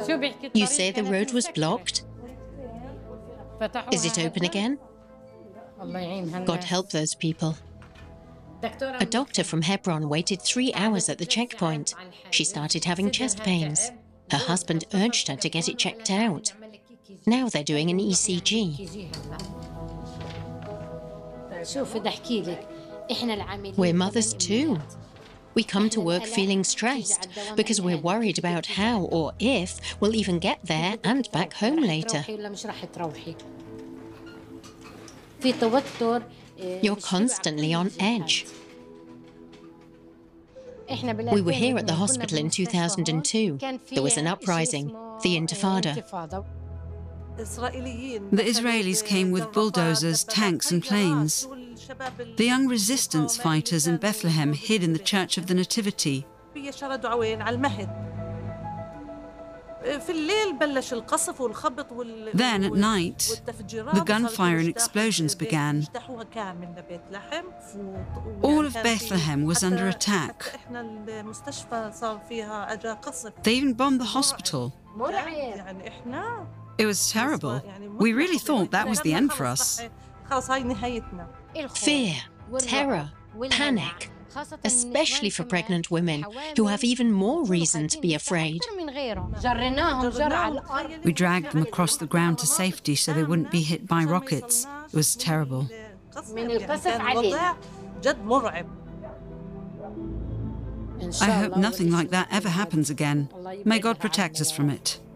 You say the road was blocked? Is it open again? God help those people. A doctor from Hebron waited 3 hours at the checkpoint. She started having chest pains. Her husband urged her to get it checked out. Now they're doing an ECG. We're mothers too. We come to work feeling stressed because we're worried about how or if we'll even get there and back home later. You're constantly on edge. We were here at the hospital in 2002. There was an uprising, the Intifada. The Israelis came with bulldozers, tanks and planes. The young resistance fighters in Bethlehem hid in the Church of the Nativity. Then, at night, the gunfire and explosions began. All of Bethlehem was under attack. They even bombed the hospital. It was terrible. We really thought that was the end for us. Fear, terror, panic, especially for pregnant women who have even more reason to be afraid. We dragged them across the ground to safety so they wouldn't be hit by rockets. It was terrible. I hope nothing like that ever happens again. May God protect us from it.